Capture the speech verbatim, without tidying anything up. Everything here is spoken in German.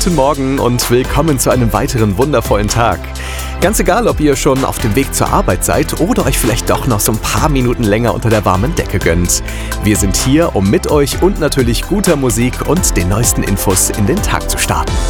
guten Morgen und willkommen zu einem weiteren wundervollen Tag. Ganz egal, ob ihr schon auf dem Weg zur Arbeit seid oder euch vielleicht doch noch so ein paar Minuten länger unter der warmen Decke gönnt. Wir sind hier, um mit euch und natürlich guter Musik und den neuesten Infos in den Tag zu starten.